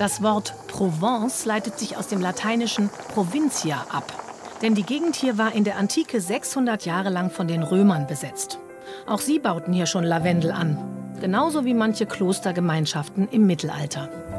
Das Wort Provence leitet sich aus dem lateinischen Provincia ab. Denn die Gegend hier war in der Antike 600 Jahre lang von den Römern besetzt. Auch sie bauten hier schon Lavendel an. Genauso wie manche Klostergemeinschaften im Mittelalter.